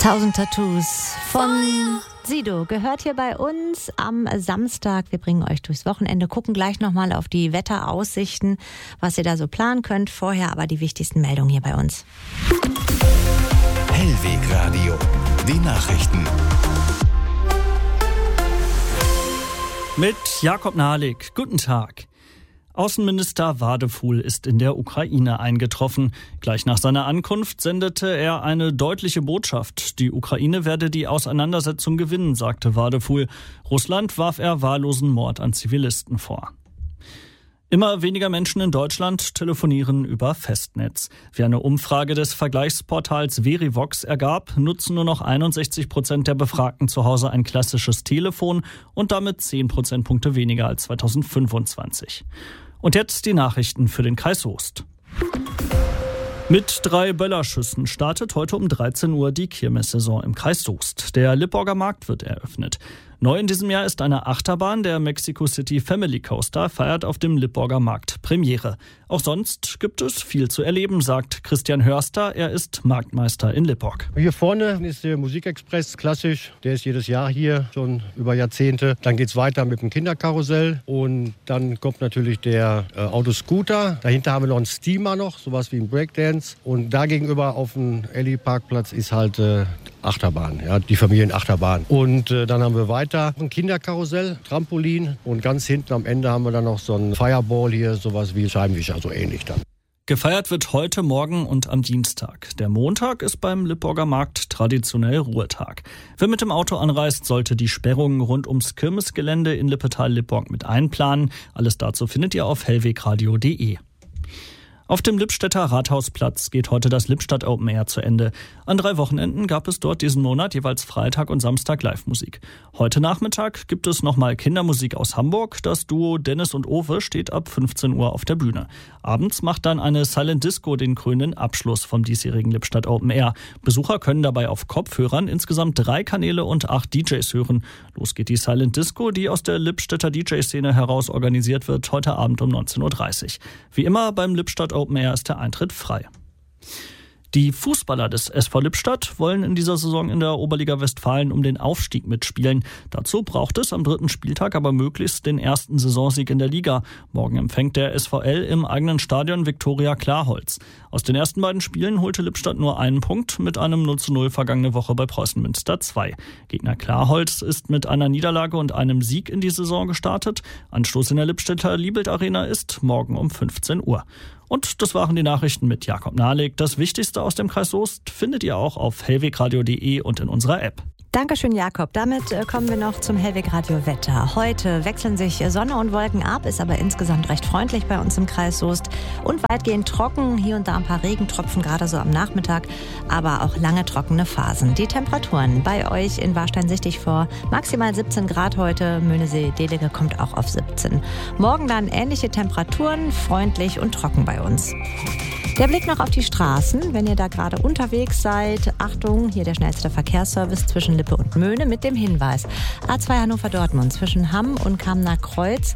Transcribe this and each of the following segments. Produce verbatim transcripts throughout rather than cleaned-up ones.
Tausend Tattoos von Sido gehört hier bei uns am Samstag. Wir bringen euch durchs Wochenende, gucken gleich nochmal auf die Wetteraussichten, was ihr da so planen könnt. Vorher aber die wichtigsten Meldungen hier bei uns. Hellwegradio, die Nachrichten. Mit Jakob Nahlik. Guten Tag. Außenminister Wadefuhl ist in der Ukraine eingetroffen. Gleich nach seiner Ankunft sendete er eine deutliche Botschaft. Die Ukraine werde die Auseinandersetzung gewinnen, sagte Wadefuhl. Russland warf er wahllosen Mord an Zivilisten vor. Immer weniger Menschen in Deutschland telefonieren über Festnetz. Wie eine Umfrage des Vergleichsportals Verivox ergab, nutzen nur noch einundsechzig Prozent der Befragten zu Hause ein klassisches Telefon und damit zehn Prozentpunkte weniger als zweitausendfünfundzwanzig. Und jetzt die Nachrichten für den Kreis Soest. Mit drei Böllerschüssen startet heute um dreizehn Uhr die Kirmessaison im Kreis Soest. Der Lippborger Markt wird eröffnet. Neu in diesem Jahr ist eine Achterbahn. Der Mexico City Family Coaster feiert auf dem Lippborger Markt Premiere. Auch sonst gibt es viel zu erleben, sagt Christian Hörster. Er ist Marktmeister in Lippborg. Hier vorne ist der Musikexpress, klassisch. Der ist jedes Jahr hier, schon über Jahrzehnte. Dann geht es weiter mit dem Kinderkarussell. Und dann kommt natürlich der äh, Autoscooter. Dahinter haben wir noch einen Steamer noch, sowas wie ein Breakdance. Und da gegenüber auf dem Elli-Parkplatz ist halt äh, Achterbahn, ja, die Familienachterbahn. Und äh, dann haben wir weiter ein Kinderkarussell, Trampolin und ganz hinten am Ende haben wir dann noch so ein Fireball hier, sowas wie Scheibenwischer, so ähnlich dann. Gefeiert wird heute, morgen und am Dienstag. Der Montag ist beim Lippborger Markt traditionell Ruhetag. Wer mit dem Auto anreist, sollte die Sperrungen rund ums Kirmesgelände in Lippetal-Lippborg mit einplanen. Alles dazu findet ihr auf hellwegradio punkt de. Auf dem Lippstädter Rathausplatz geht heute das Lippstadt Open Air zu Ende. An drei Wochenenden gab es dort diesen Monat jeweils Freitag und Samstag Live-Musik. Heute Nachmittag gibt es nochmal Kindermusik aus Hamburg. Das Duo Dennis und Owe steht ab fünfzehn Uhr auf der Bühne. Abends macht dann eine Silent Disco den krönenden Abschluss vom diesjährigen Lippstadt Open Air. Besucher können dabei auf Kopfhörern insgesamt drei Kanäle und acht D Js hören. Los geht die Silent Disco, die aus der Lippstädter D J-Szene heraus organisiert wird, heute Abend um neunzehn Uhr dreißig. Wie immer beim Lippstadt Open Air ist der Eintritt frei. Die Fußballer des S V Lippstadt wollen in dieser Saison in der Oberliga Westfalen um den Aufstieg mitspielen. Dazu braucht es am dritten Spieltag aber möglichst den ersten Saisonsieg in der Liga. Morgen empfängt der S V L im eigenen Stadion Viktoria Klarholz. Aus den ersten beiden Spielen holte Lippstadt nur einen Punkt mit einem null zu null vergangene Woche bei Preußen Münster zwei. Gegner Klarholz ist mit einer Niederlage und einem Sieg in die Saison gestartet. Anstoß in der Lippstädter Liebelt Arena ist morgen um fünfzehn Uhr. Und das waren die Nachrichten mit Jakob Nahlik. Das Wichtigste aus dem Kreis Soest findet ihr auch auf hellwegradio punkt de und in unserer App. Dankeschön, Jakob. Damit kommen wir noch zum Hellwegradio Wetter. Heute wechseln sich Sonne und Wolken ab, ist aber insgesamt recht freundlich bei uns im Kreis Soest und weitgehend trocken. Hier und da ein paar Regentropfen, gerade so am Nachmittag, aber auch lange trockene Phasen. Die Temperaturen bei euch in Warstein sichtig vor maximal siebzehn Grad heute. Möhnesee-Delige kommt auch auf siebzehn. Morgen dann ähnliche Temperaturen, freundlich und trocken bei uns. Der Blick noch auf die Straßen, wenn ihr da gerade unterwegs seid. Achtung, hier der schnellste Verkehrsservice zwischen Lippe und Möhne mit dem Hinweis. A zwei Hannover-Dortmund zwischen Hamm und Kamner Kreuz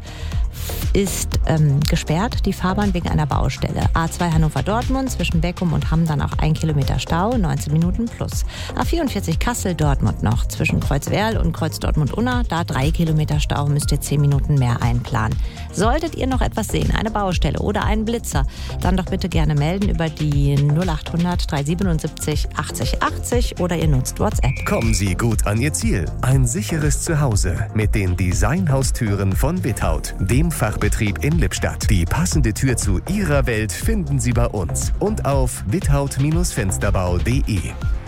ist ähm, gesperrt, die Fahrbahn wegen einer Baustelle. A zwei Hannover-Dortmund zwischen Beckum und Hamm dann auch ein Kilometer Stau, neunzehn Minuten plus. A vierundvierzig Kassel-Dortmund noch zwischen Kreuzwerl und Kreuz Dortmund-Unna, da drei Kilometer Stau, müsst ihr zehn Minuten mehr einplanen. Solltet ihr noch etwas sehen, eine Baustelle oder einen Blitzer, dann doch bitte gerne melden über die null acht hundert dreihundertsiebenundsiebzig achtzig achtzig oder ihr nutzt WhatsApp. Kommen Sie gut an Ihr Ziel. Ein sicheres Zuhause mit den Designhaustüren von Without, dem Fachbetrieb in Lippstadt. Die passende Tür zu Ihrer Welt finden Sie bei uns und auf without Fensterbau punkt de.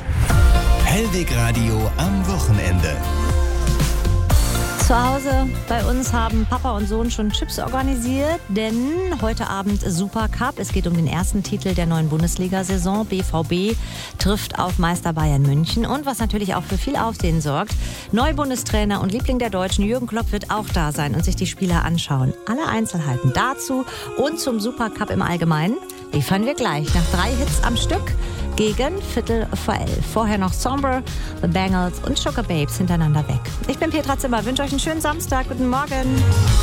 Hellwegradio am Wochenende. Zu Hause bei uns haben Papa und Sohn schon Chips organisiert, denn heute Abend Supercup. Es geht um den ersten Titel der neuen Bundesliga-Saison. B V B trifft auf Meister Bayern München. Und was natürlich auch für viel Aufsehen sorgt, Neubundestrainer und Liebling der Deutschen Jürgen Klopp wird auch da sein und sich die Spieler anschauen. Alle Einzelheiten dazu und zum Supercup im Allgemeinen liefern wir gleich nach drei Hits am Stück gegen Viertel vor elf. Vorher noch Somber, The Bangles und Sugar Babes hintereinander weg. Ich bin Petra Zimmer, wünsche euch einen schönen Samstag. Guten Morgen.